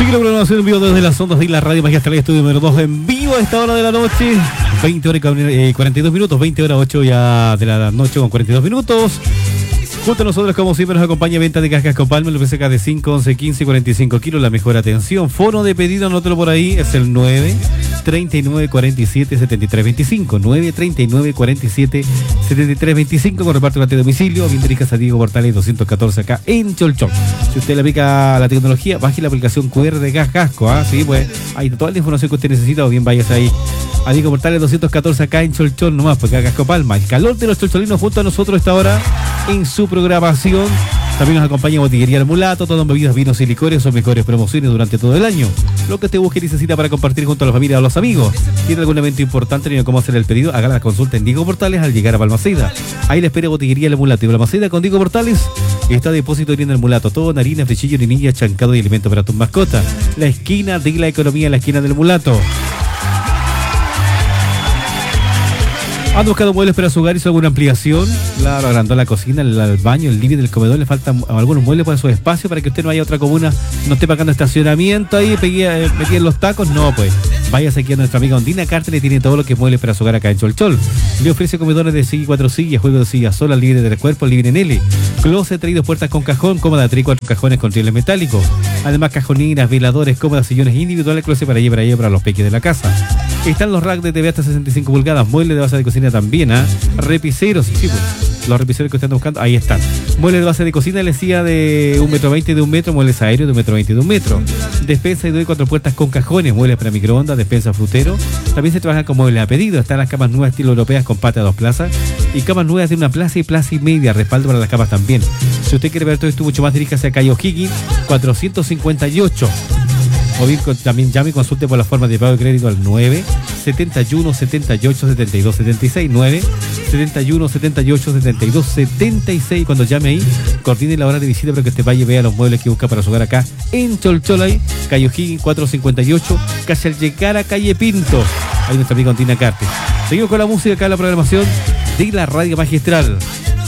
Sigue la programación en vivo desde las ondas de la radio Magistral, estudio número 2 en vivo a esta hora de la noche. 20 horas y 42 minutos, 20 horas 8 ya de la noche con 42 minutos. Junto a nosotros, como siempre, nos acompaña venta de cascas con palma, LPCK de 5, 11, 15 y 45 kilos. La mejor atención. Fono de pedido, anótalo por ahí, es el 939477325. 939477325 con reparto de domicilio. Bien dirijas a Diego Portales 214 acá en Cholchón. Si usted le aplica la tecnología, baje la aplicación QR de Gas Gasco. Sí, pues ahí está toda la información que usted necesita, o bien váyase ahí a Diego Portales 214 acá en Cholchón nomás, porque acá Gasco Palma. El calor de los cholcholinos junto a nosotros esta hora en su programación. También nos acompaña Botillería El Mulato, todo en bebidas, vinos y licores, son mejores promociones durante todo el año. Lo que usted busque y necesita para compartir junto a la familia o los amigos. ¿Tiene algún evento importante ni cómo hacer el pedido? Haga la consulta en Diego Portales al llegar a Balmaceda. Ahí le espera Botillería El Mulato y Balmaceda con Diego Portales. Está depósito de El Mulato, todo en harina, frechillo, niña, chancado y alimento para tus mascotas. La esquina de la economía, la esquina del Mulato. ¿Han buscado muebles para su hogar? ¿Hizo alguna ampliación? Claro, agrandó la cocina, el baño, el living, el comedor. Le faltan algunos muebles para su espacio para que usted no vaya a otra comuna, no esté pagando estacionamiento ahí, metí en los tacos. No, pues váyase aquí a nuestra amiga Ondina Carter, le tiene todo lo que es muebles para su hogar acá en Cholchol. Le ofrece comedores de silla y 4 sillas, juego de sillas solas, libre de cuerpo, libre en L. Closet traído, puertas con cajón, cómoda, trae 4 cajones con rieles metálicos. Además, cajoninas, veladores, cómodas, sillones individuales, closet para llevar para los peques de la casa. Están los racks de TV hasta 65 pulgadas, muebles de base de cocina también, repiseros, sí, pues, los repiseros que usted anda buscando, ahí están. Muebles de base de cocina, le decía de 1,20 m de 1 metro, muebles aéreos de 1,20 m de 1 metro. Despensa y doy 4 puertas con cajones, muebles para microondas, despensa frutero. También se trabaja con muebles a pedido. Están las camas nuevas estilo europeas con pata a 2 plazas y camas nuevas de 1 plaza y plaza y media, respaldo para las camas también. Si usted quiere ver todo esto mucho más, diríjase a calle O'Higgins 458. O bien también llame y consulte por la forma de pago de crédito al 971787276, 971787276. Cuando llame ahí, coordine la hora de visita para que usted vaya y vea los muebles que busca para su hogar acá en Cholcholay, calle O'Higgins 458, casi al llegar a calle Pinto. Ahí nuestra amiga Ondina Carter. Seguimos con la música acá en la programación de la Radio Magistral.